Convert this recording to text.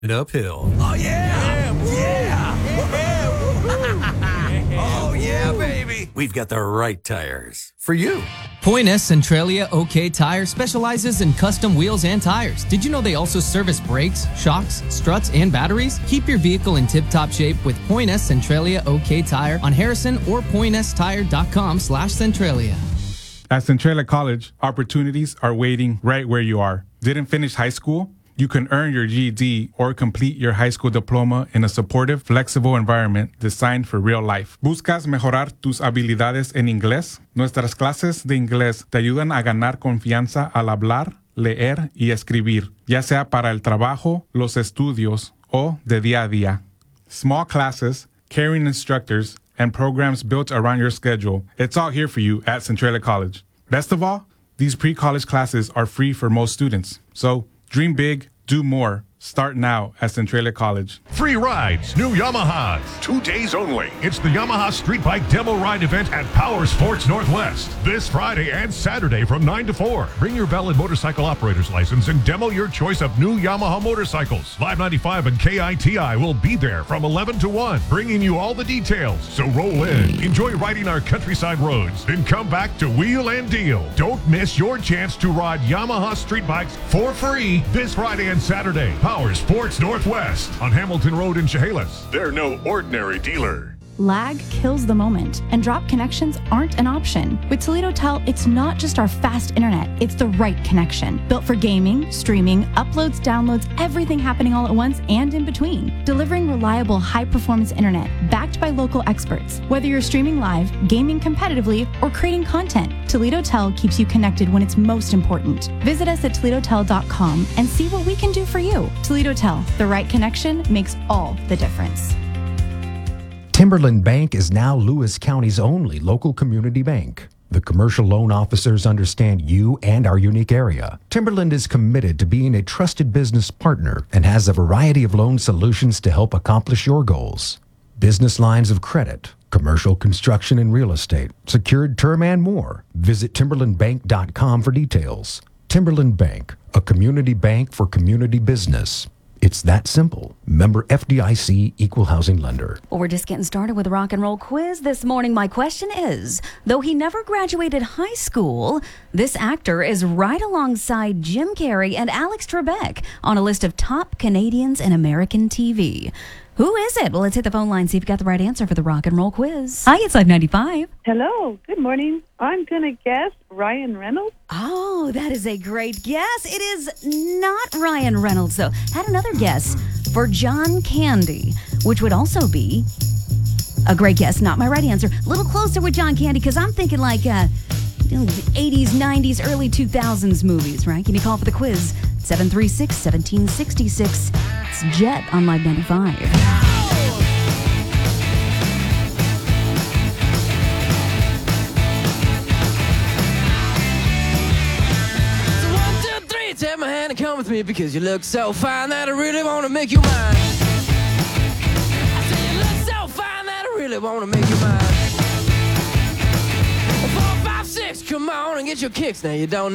uphill. Oh, yeah! Yeah! Oh, yeah, baby! We've got the right tires for you. Point S Centralia OK Tire specializes in custom wheels and tires. Did you know they also service brakes, shocks, struts, and batteries? Keep your vehicle in tip-top shape with Point S Centralia OK Tire on Harrison or pointstire.com/Centralia. At Centralia College, opportunities are waiting right where you are. Didn't finish high school? You can earn your GED or complete your high school diploma in a supportive, flexible environment designed for real life. ¿Buscas mejorar tus habilidades en inglés? Nuestras clases de inglés te ayudan a ganar confianza al hablar, leer y escribir, ya sea para el trabajo, los estudios o de día a día. Small classes, caring instructors, and programs built around your schedule. It's all here for you at Centralia College. Best of all, these pre-college classes are free for most students. So, dream big, do more. Start now at Centralia College. Free rides, new Yamahas, 2 days only. It's the Yamaha Street Bike Demo Ride event at Power Sports Northwest. This Friday and Saturday from 9 to 4. Bring your valid motorcycle operator's license and demo your choice of new Yamaha motorcycles. Live 95 and KITI will be there from 11 to 1, bringing you all the details. So roll in, enjoy riding our countryside roads, then come back to wheel and deal. Don't miss your chance to ride Yamaha street bikes for free this Friday and Saturday. Power Sports Northwest on Hamilton Road in Chehalis. They're no ordinary dealer. Lag kills the moment, and drop connections aren't an option. With Toledo Tel, it's not just our fast internet, it's the right connection. Built for gaming, streaming, uploads, downloads, everything happening all at once and in between. Delivering reliable, high-performance internet, backed by local experts. Whether you're streaming live, gaming competitively, or creating content, Toledo Tel keeps you connected when it's most important. Visit us at ToledoTel.com and see what we can do for you. Toledo Tel, the right connection makes all the difference. Timberland Bank is now Lewis County's only local community bank. The commercial loan officers understand you and our unique area. Timberland is committed to being a trusted business partner and has a variety of loan solutions to help accomplish your goals. Business lines of credit, commercial construction and real estate, secured term and more. Visit timberlandbank.com for details. Timberland Bank, a community bank for community business. It's that simple. Member FDIC, Equal Housing Lender. Well, we're just getting started with a rock and roll quiz this morning. My question is, though he never graduated high school, this actor is right alongside Jim Carrey and Alex Trebek on a list of top Canadians in American TV. Who is it? Well, let's hit the phone line, see if you got the right answer for the rock and roll quiz. Hi, it's Live 95. Hello, good morning. I'm going to guess Ryan Reynolds. Oh, that is a great guess. It is not Ryan Reynolds, though. Had another guess for John Candy, which would also be a great guess. Not my right answer. A little closer with John Candy, because I'm thinking like 80s, 90s, early 2000s movies, right? Give me a call for the quiz. 736-1766. It's Jet on Live 95. Take my hand and come with me because you look so fine that I really want to make you mine. I say you look so fine that I really want to make you mine. 4, 5, 6, come on and get your kicks. Now you don't